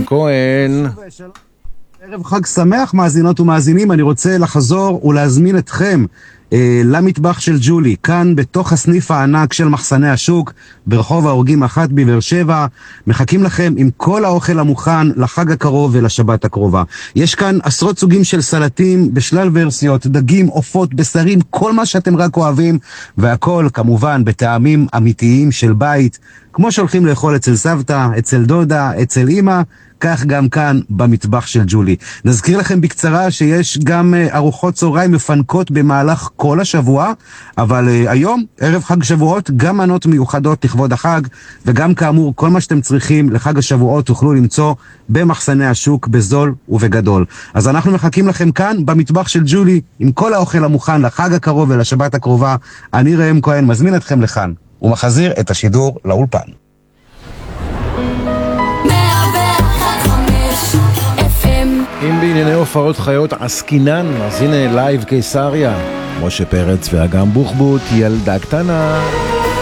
כהן. ערב חג שמח מאזינות ומאזינים, אני רוצה לחזור ולהזמין אתכם למטבח של ג'ולי, כאן בתוך הסניף הענק של מחסני השוק, ברחוב ההורגים 1 בבאר שבע. מחכים לכם עם כל האוכל המוכן לחג הקרוב ולשבת הקרובה. יש כאן עשרות סוגים של סלטים בשלל ורסיות, דגים, עופות, בשרים, כל מה שאתם רק אוהבים, והכל כמובן בטעמים אמיתיים של בית, כמו שהולכים לאכול אצל סבתא, אצל דודה, אצל אמא, כך גם כאן במטבח של ג'ולי. נזכיר לכם בקצרה שיש גם ארוחות צהריים מפנקות במהלך כל השבוע, אבל היום, ערב חג שבועות, גם מנות מיוחדות לכבוד החג, וגם כאמור, כל מה שאתם צריכים לחג השבועות תוכלו למצוא במחסני השוק בזול ובגדול. אז אנחנו מחכים לכם כאן במטבח של ג'ולי, עם כל האוכל המוכן לחג הקרוב ולשבת הקרובה. אני ראם כהן, מזמין אתכם לכאן, ומחזיר את השידור לאולפן. אם בענייני הופעות חיות עסקינן, אז הנה לייב קיסריה, משה פרץ ואגם בוחבוט, ילדה קטנה.